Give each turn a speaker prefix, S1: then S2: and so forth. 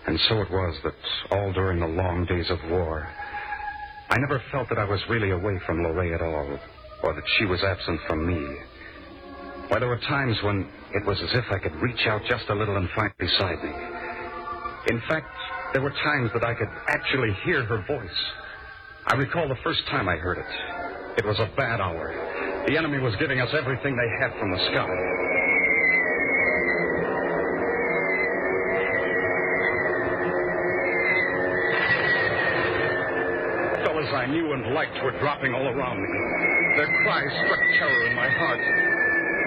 S1: And so it was that all during the long days of war, I never felt that I was really away from Lorraine at all, or that she was absent from me. Why, there were times when it was as if I could reach out just a little and find her beside me. In fact, there were times that I could actually hear her voice. I recall the first time I heard it. It was a bad hour. The enemy was giving us everything they had from the sky. Fellas I knew and liked were dropping all around me. Their cries struck terror in my heart.